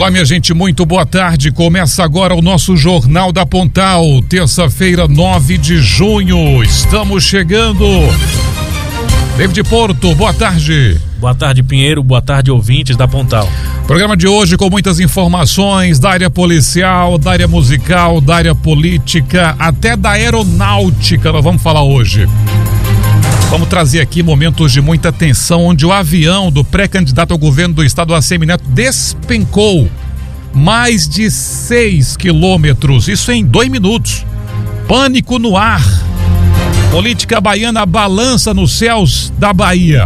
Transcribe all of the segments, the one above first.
Olá, minha gente, muito boa tarde. Começa agora o nosso Jornal da Pontal, terça-feira, 9 de junho. Estamos chegando. David Porto, boa tarde. Boa tarde, Pinheiro. Boa tarde, ouvintes da Pontal. Programa de hoje com muitas informações da área policial, da área musical, da área política, até da aeronáutica. Nós vamos falar hoje. Vamos trazer aqui momentos de muita tensão, onde o avião do pré-candidato ao governo do estado, ACM Neto, despencou mais de 6 quilômetros, isso em 2 minutos. Pânico no ar. Política baiana balança nos céus da Bahia.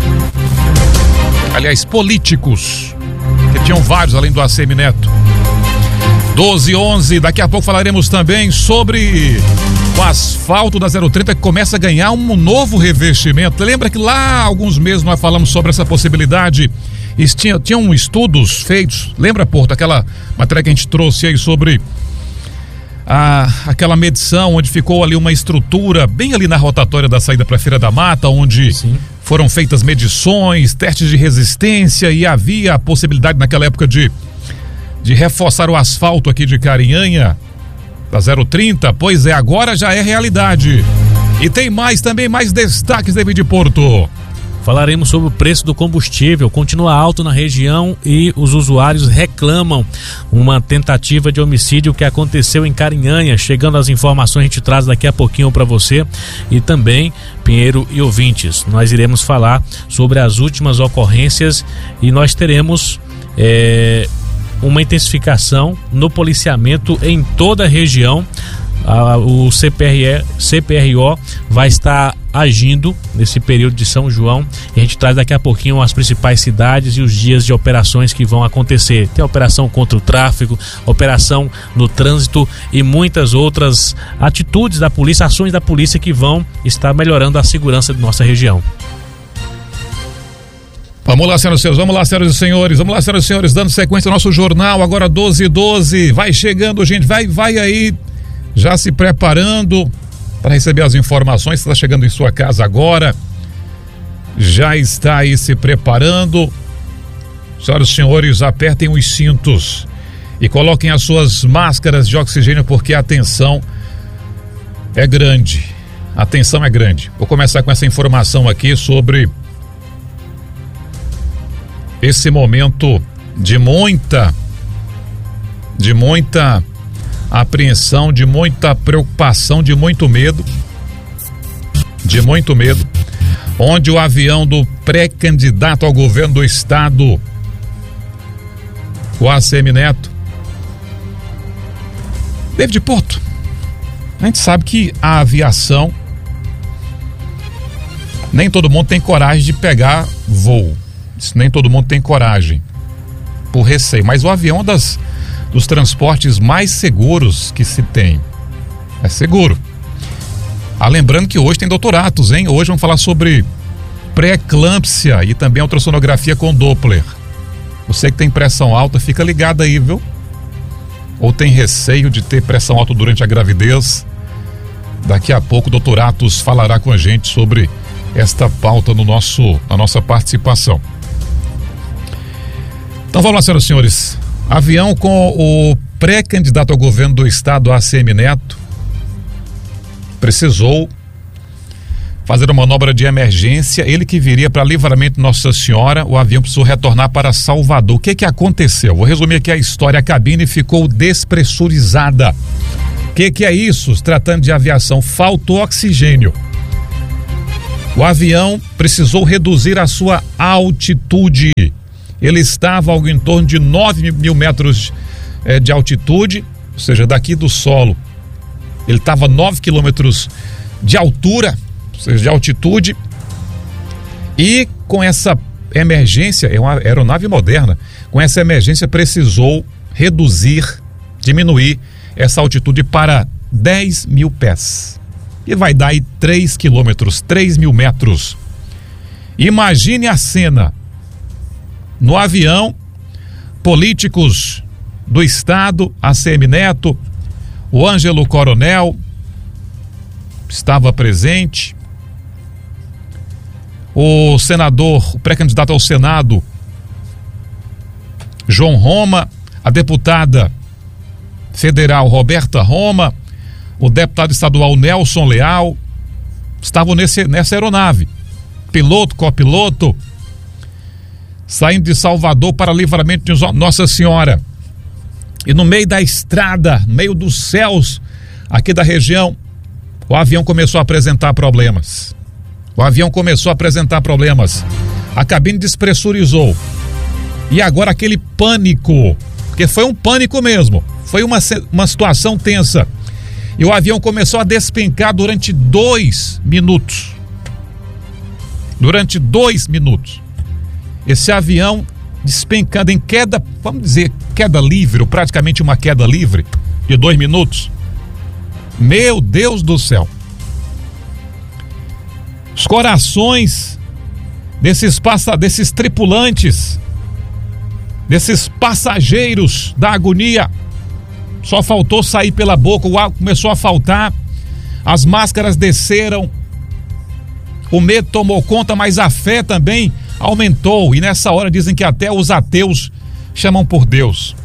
Aliás, políticos, que tinham vários além do ACM Neto. 12h11, daqui a pouco falaremos também sobre o asfalto da 030 que começa a ganhar um novo revestimento. Lembra que lá há alguns meses nós falamos sobre essa possibilidade? Tinham estudos feitos, lembra, Porto, aquela matéria que a gente trouxe aí sobre aquela medição onde ficou ali uma estrutura bem ali na rotatória da saída para a Feira da Mata, onde Sim. foram feitas medições, testes de resistência e havia a possibilidade naquela época de reforçar o asfalto aqui de Carinhanha, da 030, pois é, agora já é realidade. E tem também mais destaques, David Porto. Falaremos sobre o preço do combustível, continua alto na região e os usuários reclamam uma tentativa de homicídio que aconteceu em Carinhanha. Chegando as informações, a gente traz daqui a pouquinho para você. E também, Pinheiro e ouvintes, nós iremos falar sobre as últimas ocorrências e nós teremos uma intensificação no policiamento em toda a região. O CPRO vai estar agindo nesse período de São João e a gente traz daqui a pouquinho as principais cidades e os dias de operações que vão acontecer. Tem a operação contra o tráfego, operação no trânsito e muitas outras atitudes da polícia, ações da polícia que vão estar melhorando a segurança de nossa região. Vamos lá, senhoras e senhores, dando sequência ao nosso jornal, agora 12h12, vai chegando, gente, vai aí, já se preparando para receber as informações. Você está chegando em sua casa agora, já está aí se preparando. Senhoras e senhores, apertem os cintos e coloquem as suas máscaras de oxigênio, porque a tensão é grande, Vou começar com essa informação aqui sobre esse momento de muita apreensão, de muita preocupação, de muito medo, onde o avião do pré-candidato ao governo do estado, o ACM Neto, David Porto, a gente sabe que a aviação, nem todo mundo tem coragem de pegar voo. Nem todo mundo tem coragem, por receio, mas o avião é um dos transportes mais seguros que se tem. É seguro. Lembrando que hoje tem doutoratos, hein? Hoje vamos falar sobre pré-eclâmpsia e também ultrassonografia com Doppler. Você que tem pressão alta, fica ligado aí, viu? Ou tem receio de ter pressão alta durante a gravidez? Daqui a pouco o doutoratos falará com a gente sobre esta pauta na nossa participação. Então vamos lá, senhoras e senhores. Avião com o pré-candidato ao governo do estado, ACM Neto, precisou fazer uma manobra de emergência. Ele que viria para Livramento Nossa Senhora, o avião precisou retornar para Salvador. O que aconteceu? Vou resumir aqui a história. A cabine ficou despressurizada. O que é isso? Se tratando de aviação, faltou oxigênio. O avião precisou reduzir a sua altitude. Ele estava algo em torno de 9.000 metros de altitude, ou seja, daqui do solo. Ele estava 9 quilômetros de altura, ou seja, de altitude. E com essa emergência, é uma aeronave moderna, com essa emergência precisou diminuir essa altitude para 10.000 pés. E vai dar aí 3 quilômetros, 3.000 metros. Imagine a cena. No avião, políticos do estado, ACM Neto, o Ângelo Coronel estava presente, o pré-candidato ao Senado, João Roma, a deputada federal Roberta Roma, o deputado estadual Nelson Leal, estavam nessa aeronave. Piloto, copiloto, saindo de Salvador para Livramento de Nossa Senhora. E no meio da estrada, no meio dos céus aqui da região, o avião começou a apresentar problemas. A cabine despressurizou. E agora aquele pânico, porque foi um pânico mesmo, foi uma situação tensa. E o avião começou a despencar durante 2 minutos. Esse avião despencando em queda, vamos dizer, queda livre, ou praticamente uma queda livre, de 2 minutos. Meu Deus do céu. Os corações desses tripulantes, desses passageiros da agonia, só faltou sair pela boca, o ar começou a faltar, as máscaras desceram, o medo tomou conta, mas a fé também aumentou, e nessa hora dizem que até os ateus chamam por Deus.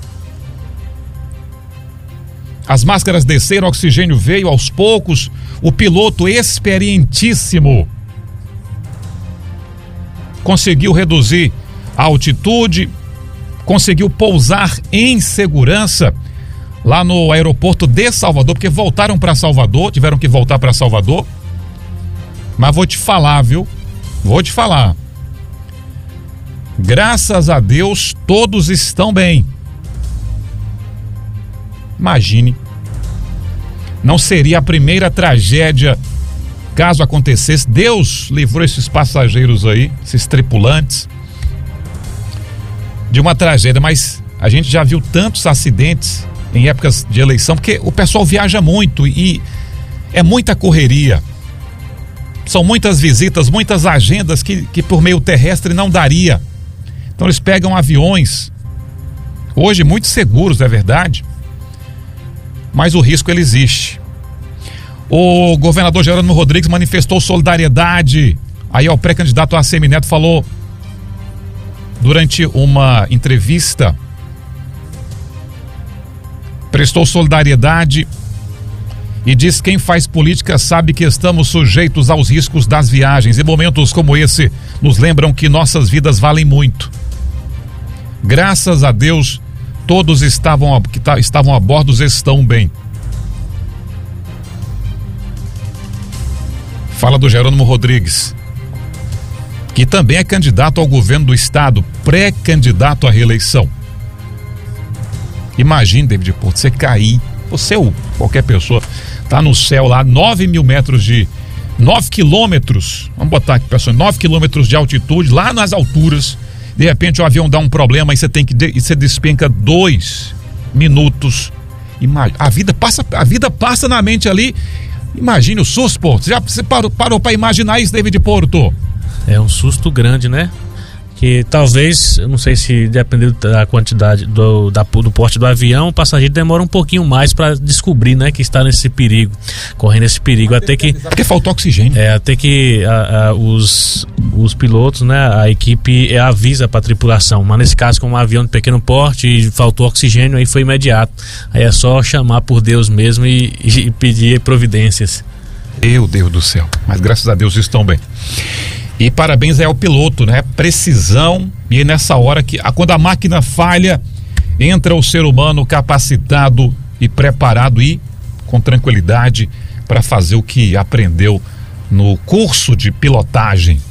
As máscaras desceram, o oxigênio veio aos poucos, o piloto experientíssimo conseguiu reduzir a altitude, conseguiu pousar em segurança lá no aeroporto de Salvador, porque voltaram para Salvador, tiveram que voltar para Salvador. Mas vou te falar, viu? Graças a Deus, todos estão bem. Imagine, não seria a primeira tragédia caso acontecesse. Deus livrou esses passageiros aí, esses tripulantes, de uma tragédia, mas a gente já viu tantos acidentes em épocas de eleição, porque o pessoal viaja muito e é muita correria. São muitas visitas, muitas agendas que por meio terrestre não daria. Então eles pegam aviões, hoje muito seguros, é verdade, mas o risco ele existe. O governador Jerônimo Rodrigues manifestou solidariedade aí ao pré-candidato ACM Neto, falou durante uma entrevista, prestou solidariedade e diz: quem faz política sabe que estamos sujeitos aos riscos das viagens, e momentos como esse nos lembram que nossas vidas valem muito. Graças a Deus, todos estavam a bordo estão bem. Fala do Jerônimo Rodrigues, que também é candidato ao governo do estado, pré-candidato à reeleição. Imagine, David Porto, você cair, você ou qualquer pessoa, tá no céu lá, 9.000 metros 9 quilômetros, vamos botar aqui, pessoal, 9 quilômetros de altitude, lá nas alturas, de repente o avião dá um problema e você despenca 2 minutos. A vida passa na mente ali. Imagine o susto, Porto. Você parou para imaginar isso, David Porto? É um susto grande, né? Que talvez, eu não sei se dependendo da quantidade do porte do avião, o passageiro demora um pouquinho mais para descobrir, né, que está nesse perigo, correndo esse perigo, até que... Porque faltou oxigênio. Até que os pilotos, né, a equipe avisa para a tripulação, mas nesse caso, como um avião de pequeno porte e faltou oxigênio, aí foi imediato. Aí é só chamar por Deus mesmo e pedir providências. Meu Deus do céu, mas graças a Deus estão bem. E parabéns ao piloto, né? Precisão, e nessa hora quando a máquina falha, entra o ser humano capacitado e preparado e com tranquilidade para fazer o que aprendeu no curso de pilotagem.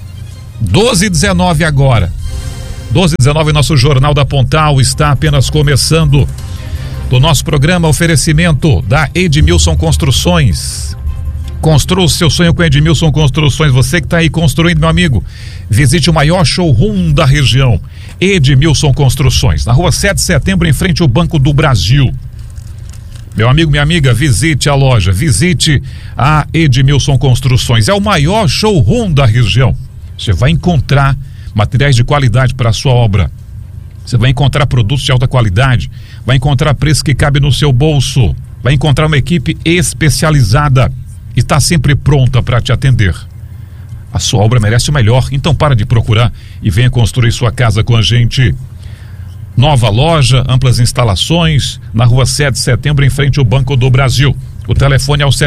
12h19 agora. 12h19, nosso Jornal da Pontal está apenas começando. Do nosso programa, oferecimento da Edmilson Construções. Construa o seu sonho com Edmilson Construções. Você que está aí construindo, meu amigo, visite o maior showroom da região, Edmilson Construções, na rua 7 de setembro, em frente ao Banco do Brasil. Meu amigo, minha amiga, visite a loja, visite a Edmilson Construções. É o maior showroom da região. Você vai encontrar materiais de qualidade para a sua obra. Você vai encontrar produtos de alta qualidade, vai encontrar preço que cabe no seu bolso, vai encontrar uma equipe especializada. Está sempre pronta para te atender. A sua obra merece o melhor, então para de procurar e venha construir sua casa com a gente. Nova loja, amplas instalações, na rua 7 de setembro, em frente ao Banco do Brasil. O telefone é o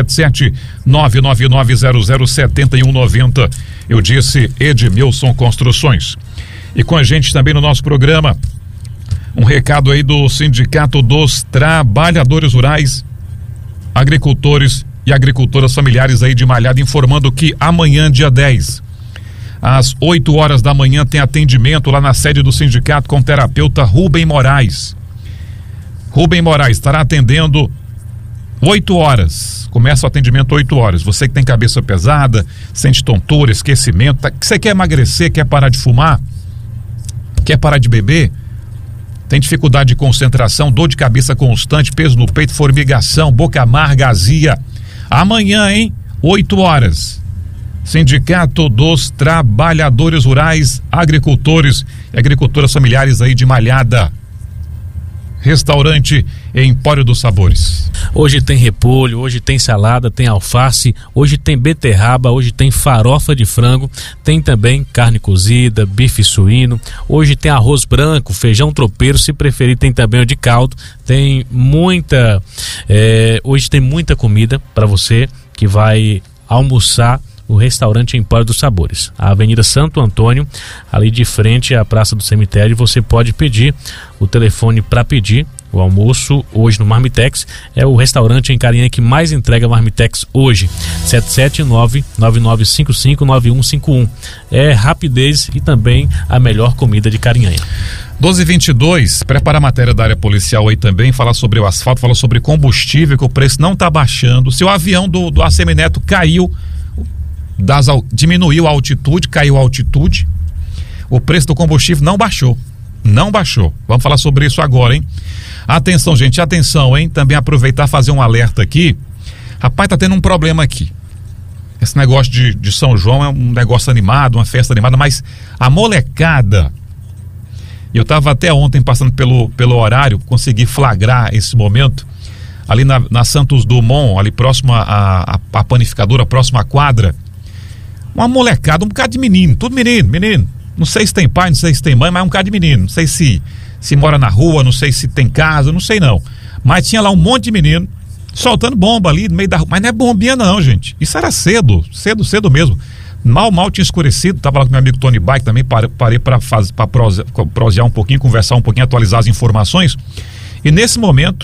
77-999007190. Eu disse Edmilson Construções. E com a gente também no nosso programa, um recado aí do Sindicato dos Trabalhadores Rurais, Agricultores e Agricultoras Familiares aí de Malhada, informando que amanhã, dia 10, às 8 horas da manhã, tem atendimento lá na sede do sindicato com o terapeuta Rubem Moraes. Rubem Moraes estará atendendo 8 horas. Começa o atendimento 8 horas. Você que tem cabeça pesada, sente tontura, esquecimento, que você quer emagrecer, quer parar de fumar, quer parar de beber, tem dificuldade de concentração, dor de cabeça constante, peso no peito, formigação, boca amarga, azia. Amanhã, 8 horas. Sindicato dos Trabalhadores Rurais, Agricultores e Agricultoras Familiares aí de Malhada. Restaurante Empório dos Sabores. Hoje tem repolho, hoje tem salada, tem alface, hoje tem beterraba, hoje tem farofa de frango, tem também carne cozida, bife suíno, hoje tem arroz branco, feijão tropeiro, se preferir tem também o de caldo, tem muita, hoje tem muita comida para você que vai almoçar. O restaurante Empório dos Sabores, a Avenida Santo Antônio, ali de frente à Praça do Cemitério. Você pode pedir, o telefone para pedir o almoço hoje no Marmitex é o restaurante em Carinha que mais entrega Marmitex hoje, 779-9955-9151. É rapidez e também a melhor comida de Carinhanha. 12h22, prepara a matéria da área policial aí também, fala sobre o asfalto, fala sobre combustível, que o preço não está baixando. Se o avião do Assemineto caiu, diminuiu a altitude, caiu a altitude, o preço do combustível não baixou. Vamos falar sobre isso agora, hein? Atenção, gente, atenção, hein? Também aproveitar e fazer um alerta aqui. Rapaz, tá tendo um problema aqui. Esse negócio de São João é um negócio animado, uma festa animada, mas a molecada, eu tava até ontem passando pelo horário, consegui flagrar esse momento, ali na Santos Dumont, ali próximo à panificadora, próximo à quadra. Uma molecada, um bocado de menino, tudo menino. Não sei se tem pai, não sei se tem mãe, mas é um bocado de menino. Não sei se mora na rua, não sei se tem casa, não sei não. Mas tinha lá um monte de menino soltando bomba ali no meio da rua. Mas não é bombinha não, gente. Isso era cedo mesmo. Mal tinha escurecido. Tava lá com meu amigo Tony Bike também, parei para prosear um pouquinho, conversar um pouquinho, atualizar as informações. E nesse momento,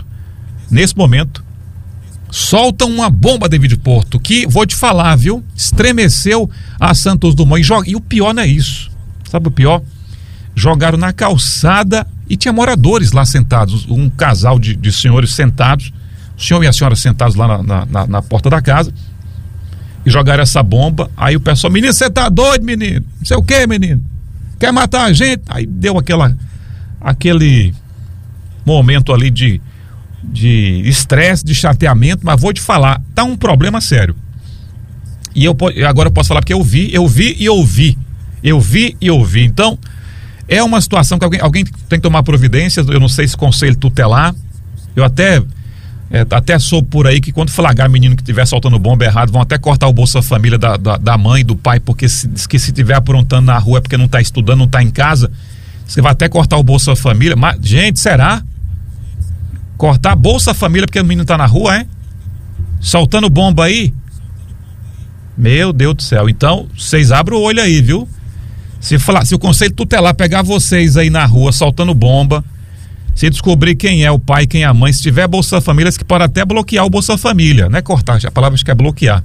soltam uma bomba, David Porto, que, vou te falar, viu, estremeceu a Santos Dumont. E o pior não é isso, sabe o pior? Jogaram na calçada e tinha moradores lá sentados, um casal de senhores sentados, o senhor e a senhora sentados lá na porta da casa, e jogaram essa bomba. Aí o pessoal, menino, você tá doido, menino? Não sei o que, menino? Quer matar a gente? Aí deu aquele momento ali de estresse, de chateamento, mas vou te falar, tá um problema sério. E agora eu posso falar porque eu vi e ouvi. Então, é uma situação que alguém tem que tomar providências. Eu não sei se conselho tutelar. Eu até soube por aí que quando flagrar menino que estiver soltando bomba errado, vão até cortar o Bolsa Família da mãe e do pai, porque se estiver aprontando na rua é porque não está estudando, não está em casa. Você vai até cortar o Bolsa Família. Mas, gente, será? Cortar Bolsa Família porque o menino tá na rua, hein? Soltando bomba aí? Meu Deus do céu. Então, vocês abrem o olho aí, viu? Se o conselho tutelar pegar vocês aí na rua soltando bomba, se descobrir quem é o pai e quem é a mãe, se tiver Bolsa Família, que pode até bloquear o Bolsa Família, não é cortar, a palavra acho que é bloquear.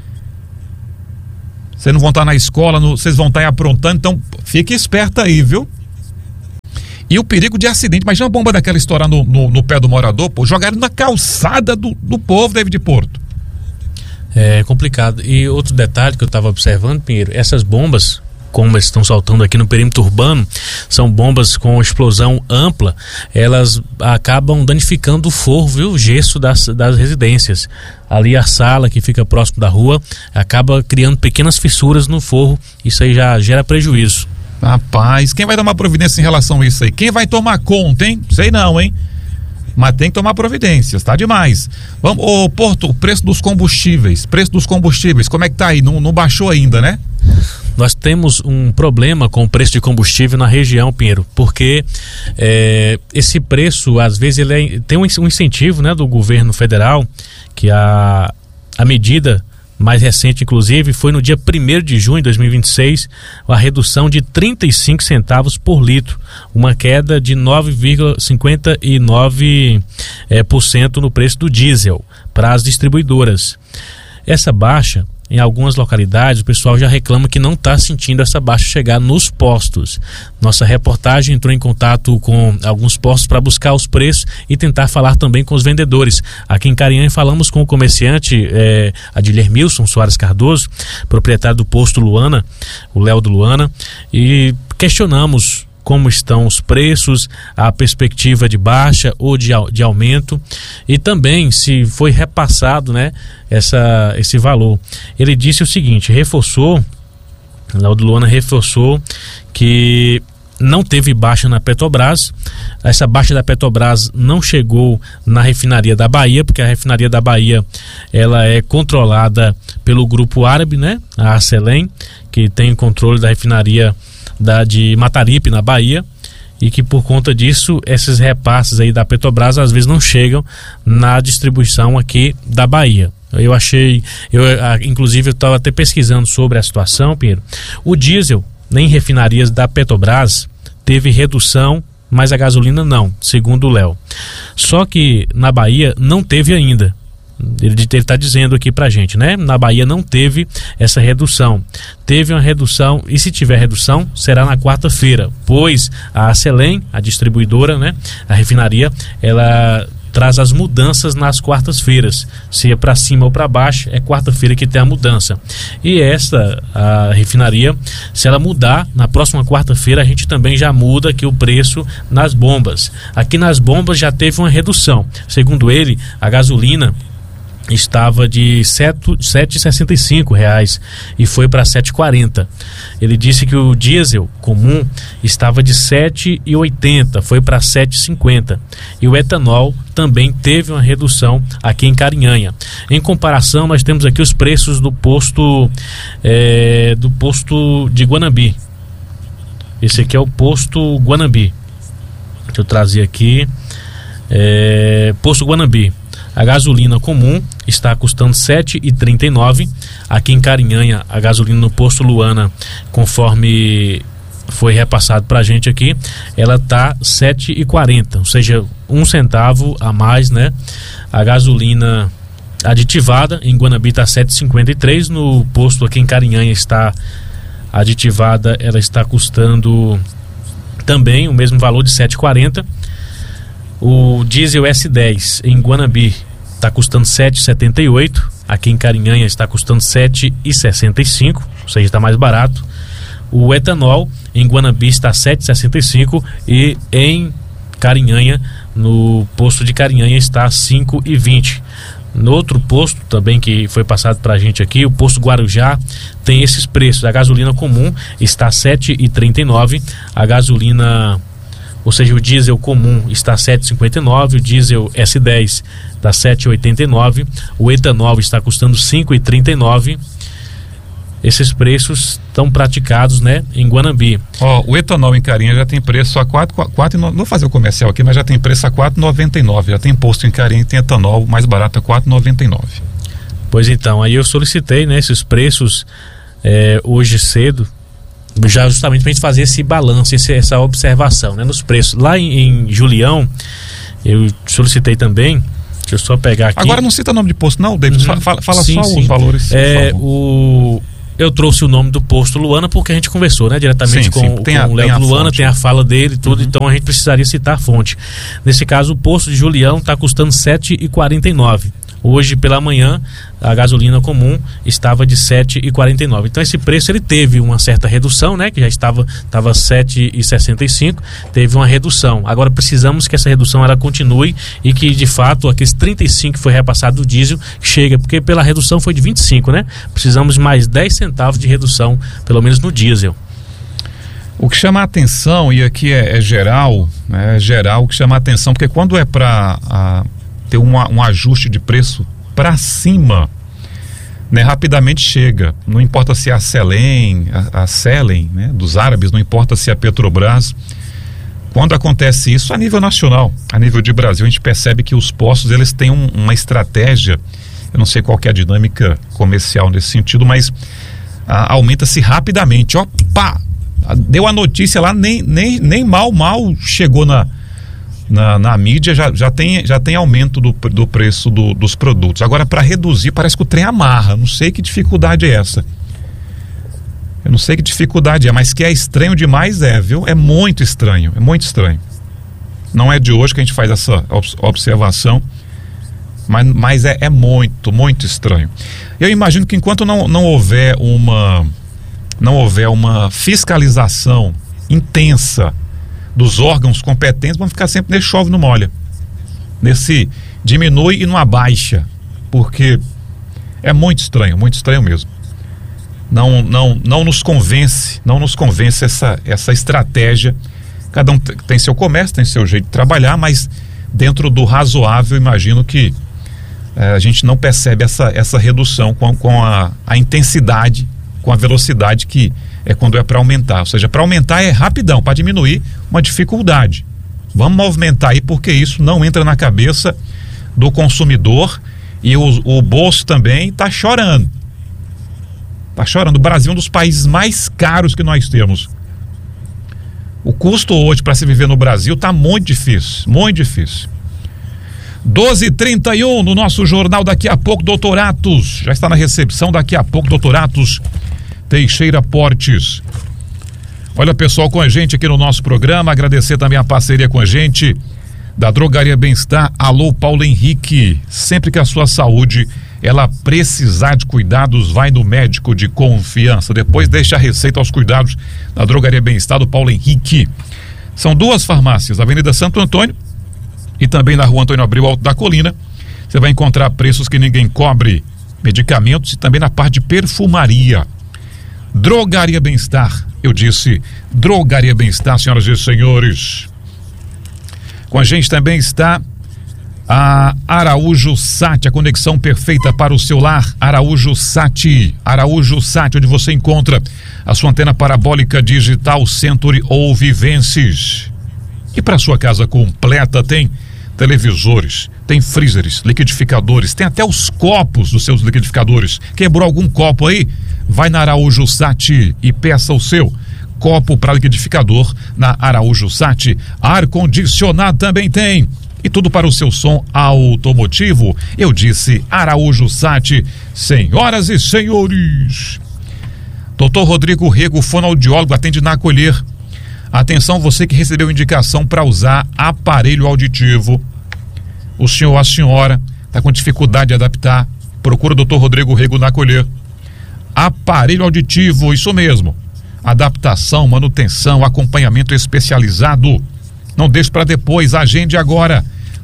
Vocês não vão estar na escola, vocês vão estar aí aprontando, então fique esperto aí, viu? E o perigo de acidente, imagina uma bomba daquela estourar no pé do morador, pô, jogaram na calçada do povo, David Porto. É complicado. E outro detalhe que eu estava observando, Pinheiro, essas bombas, como eles estão soltando aqui no perímetro urbano, são bombas com explosão ampla, elas acabam danificando o forro, viu? O gesso das residências. Ali a sala que fica próximo da rua acaba criando pequenas fissuras no forro, isso aí já gera prejuízo. Rapaz, quem vai tomar providência em relação a isso aí? Quem vai tomar conta, hein? Sei não, hein? Mas tem que tomar providências, tá demais. Vamos, Porto, o preço dos combustíveis, como é que tá aí? Não baixou ainda, né? Nós temos um problema com o preço de combustível na região, Pinheiro, porque esse preço, às vezes, tem um incentivo, né, do governo federal, que a medida mais recente, inclusive, foi no dia 1º de junho de 2026, a redução de 35 centavos por litro, uma queda de 9,59% no preço do diesel para as distribuidoras. Essa baixa, em algumas localidades, o pessoal já reclama que não está sentindo essa baixa chegar nos postos. Nossa reportagem entrou em contato com alguns postos para buscar os preços e tentar falar também com os vendedores. Aqui em Carinhanha falamos com o comerciante Adilhermilson Soares Cardoso, proprietário do posto Luana, o Léo do Luana, e questionamos como estão os preços, a perspectiva de baixa ou de aumento, e também se foi repassado, né, esse valor. Ele disse o seguinte, Léo do Luana reforçou que não teve baixa na Petrobras. Essa baixa da Petrobras não chegou na refinaria da Bahia, porque a refinaria da Bahia ela é controlada pelo grupo árabe, né, a Acelen, que tem o controle da refinaria de Mataripe, na Bahia, e que por conta disso esses repasses aí da Petrobras às vezes não chegam na distribuição aqui da Bahia. Inclusive eu estava até pesquisando sobre a situação, Pedro. O diesel em refinarias da Petrobras teve redução, mas a gasolina não, segundo o Léo. Só que na Bahia não teve ainda. Ele está dizendo aqui pra gente, né? Na Bahia não teve essa redução. Teve uma redução, e se tiver redução, será na quarta-feira, pois a Acelen, a distribuidora, né? A refinaria, ela traz as mudanças nas quartas-feiras. Se é para cima ou para baixo, é quarta-feira que tem a mudança. E a refinaria, se ela mudar, na próxima quarta-feira a gente também já muda aqui o preço nas bombas. Aqui nas bombas já teve uma redução. Segundo ele, a gasolina estava de R$ 7,65 e foi para R$ 7,40. Ele disse que o diesel comum estava de R$ 7,80, foi para R$ 7,50. E o etanol também teve uma redução aqui em Carinhanha. Em comparação, nós temos aqui os preços do posto de Guanambi. Esse aqui é o posto Guanambi. Deixa eu trazer aqui. Posto Guanambi. A gasolina comum está custando R$ 7,39. Aqui em Carinhanha, a gasolina no posto Luana, conforme foi repassado pra gente aqui, ela tá R$ 7,40, ou seja, 1 centavo a mais, né? A gasolina aditivada em Guanambi está R$ 7,53. No posto aqui em Carinhanha está aditivada, ela está custando também o mesmo valor de R$ 7,40. O diesel S10 em Guanambi está custando R$ 7,78. Aqui em Carinhanha está custando R$ 7,65, ou seja, está mais barato. O etanol em Guanambi está R$ 7,65 e em Carinhanha, no posto de Carinhanha, está R$ 5,20. No outro posto também que foi passado para a gente aqui, o posto Guarujá, tem esses preços. A gasolina comum está R$ 7,39. A gasolina, ou seja, o diesel comum está R$ 7,59, o diesel S10 está R$ 7,89, o etanol está custando R$ 5,39. Esses preços estão praticados, né, em Guanambi. O etanol em Carinha já tem preço a 4,9. Não vou fazer o comercial aqui, mas já tem preço a 4,99. Já tem posto em Carinha e tem etanol mais barato a 4,99. Pois então, aí eu solicitei, né, esses preços hoje cedo, já justamente para a gente fazer esse balanço, essa observação, né, nos preços. Lá em Julião, eu solicitei também. Deixa eu só pegar aqui. Agora não cita o nome de posto, não, David. Fala sim, só sim. Os valores. Eu trouxe o nome do posto Luana porque a gente conversou, né, diretamente com o Léo Luana, fonte. Tem a fala dele e tudo, então a gente precisaria citar a fonte. Nesse caso, o posto de Julião está custando R$ 7,49. Hoje pela manhã a gasolina comum estava de R$ 7,49. Então esse preço ele teve uma certa redução, né? Que já estava R$ 7,65, teve uma redução. Agora precisamos que essa redução ela continue e que de fato aqueles 35 que foi repassado do diesel chega, porque pela redução foi de 25, né? Precisamos de mais 10 centavos de redução, pelo menos no diesel. O que chama a atenção, e aqui é geral, né? Geral, o que chama a atenção, porque quando é para ter um ajuste de preço para cima, né, rapidamente chega. Não importa se é a Selem, a Selem, né, dos árabes, não importa se é a Petrobras. Quando acontece isso a nível nacional, a nível de Brasil, a gente percebe que os postos, eles têm uma estratégia, eu não sei qual que é a dinâmica comercial nesse sentido, mas aumenta-se rapidamente, ó, pá, deu a notícia lá, nem mal chegou na mídia, já tem aumento do preço dos produtos. Agora, para reduzir, parece que o trem amarra, não sei que dificuldade é essa. Eu não sei que dificuldade é, mas que é estranho demais, viu? É muito estranho, Não é de hoje que a gente faz essa observação, mas é muito, muito estranho. Eu imagino que enquanto não houver uma fiscalização intensa dos órgãos competentes, vão ficar sempre nesse chove não molha, nesse diminui e não abaixa, porque é muito estranho mesmo. Não nos convence essa estratégia. Cada um tem seu comércio, tem seu jeito de trabalhar, mas dentro do razoável, imagino que a gente não percebe essa redução com a intensidade, com a velocidade que é quando é para aumentar. Ou seja, para aumentar é rapidão, para diminuir uma dificuldade. Vamos movimentar aí, porque isso não entra na cabeça do consumidor e o bolso também está chorando. O Brasil é um dos países mais caros que nós temos. O custo hoje para se viver no Brasil está muito difícil. 12h31 no nosso jornal. Daqui a pouco, Doutor Atos já está na recepção. Daqui a pouco, Doutor Atos Teixeira Portes. Olha, pessoal, com a gente aqui no nosso programa. Agradecer também a parceria com a gente da Drogaria Bem-Estar. Alô, Paulo Henrique. Sempre que a sua saúde ela precisar de cuidados, vai no médico de confiança. Depois deixa a receita aos cuidados da Drogaria Bem-Estar do Paulo Henrique. São duas farmácias, Avenida Santo Antônio e também na Rua Antônio Abreu, Alto da Colina. Você vai encontrar preços que ninguém cobre, medicamentos e também na parte de perfumaria. Drogaria Bem-Estar, eu disse Drogaria Bem-Estar, senhoras e senhores. Com a gente também está a Araújo Sat, a conexão perfeita para o seu lar. Araújo Sat, onde você encontra a sua antena parabólica digital Century ou Vivences. E para sua casa completa tem televisores, tem freezers, liquidificadores, tem até os copos dos seus liquidificadores. Quebrou algum copo aí? Vai na Araújo Sat e peça o seu copo para liquidificador na Araújo Sat. Ar-condicionado também tem. E tudo para o seu som automotivo. Eu disse Araújo Sat, senhoras e senhores. Dr. Rodrigo Rego, fonoaudiólogo, atende na Acolher. Atenção, você que recebeu indicação para usar aparelho auditivo. O senhor ou a senhora está com dificuldade de adaptar. Procura o Dr. Rodrigo Rego na Acolher. Aparelho auditivo, isso mesmo. Adaptação, manutenção, acompanhamento especializado. Não deixe para depois, agende agora.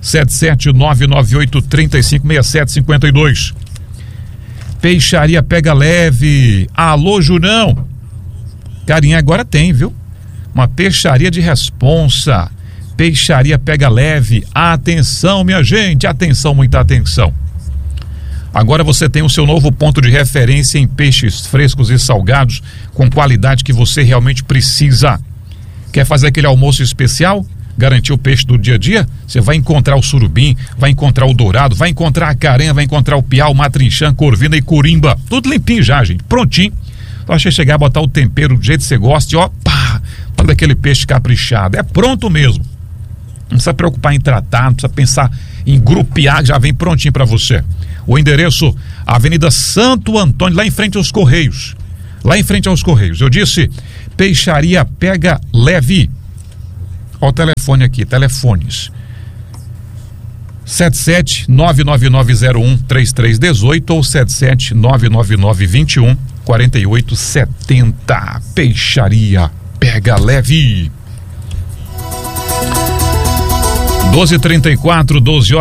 77998356752. Peixaria Pega Leve. Alô, Junão. Carinha, agora tem, viu? Uma peixaria de responsa. Peixaria Pega Leve. Atenção, minha gente, atenção, muita atenção. Agora você tem o seu novo ponto de referência em peixes frescos e salgados com qualidade que você realmente precisa. Quer fazer aquele almoço especial? Garantir o peixe do dia a dia? Você vai encontrar o surubim, vai encontrar o dourado, vai encontrar a carenha, vai encontrar o piau, matrinchã, corvina e corimba. Tudo limpinho já, gente, prontinho. Só você chegar, botar o tempero do jeito que você gosta e ó, pá, olha aquele peixe caprichado. É pronto mesmo. Não precisa preocupar em tratar, não precisa pensar em grupear, já vem prontinho para você. O endereço, Avenida Santo Antônio, lá em frente aos Correios. Eu disse, Peixaria Pega Leve. Olha o telefone aqui, telefones. 77999013318 ou 77999214870. Peixaria Pega Leve. 12h34,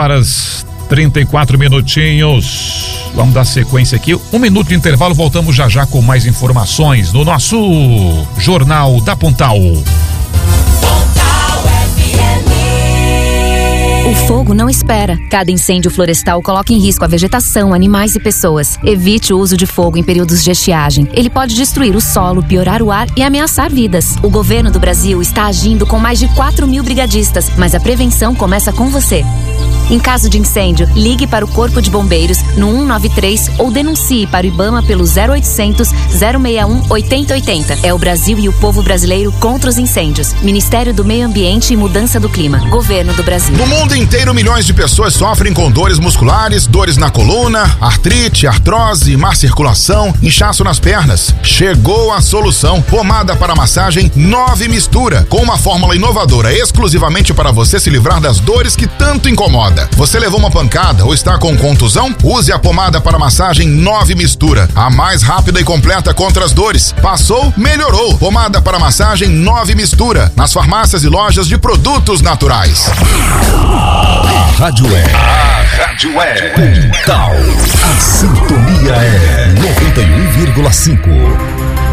12h34. Vamos dar sequência aqui. 1 minuto de intervalo, voltamos já com mais informações no nosso Jornal da Pontal. O fogo não espera. Cada incêndio florestal coloca em risco a vegetação, animais e pessoas. Evite o uso de fogo em períodos de estiagem. Ele pode destruir o solo, piorar o ar e ameaçar vidas. O governo do Brasil está agindo com mais de 4.000 brigadistas, mas a prevenção começa com você. Em caso de incêndio, ligue para o Corpo de Bombeiros no 193 ou denuncie para o IBAMA pelo 0800 061 8080. É o Brasil e o povo brasileiro contra os incêndios. Ministério do Meio Ambiente e Mudança do Clima. Governo do Brasil. No mundo inteiro, milhões de pessoas sofrem com dores musculares, dores na coluna, artrite, artrose, má circulação, inchaço nas pernas. Chegou a solução. Pomada para massagem 9 Mistura, com uma fórmula inovadora exclusivamente para você se livrar das dores que tanto incomodam. Você levou uma pancada ou está com contusão? Use a pomada para massagem 9 Mistura, a mais rápida e completa contra as dores. Passou? Melhorou. Pomada para massagem 9 Mistura, nas farmácias e lojas de produtos naturais. A Rádio é Total. A sintonia é 91,5.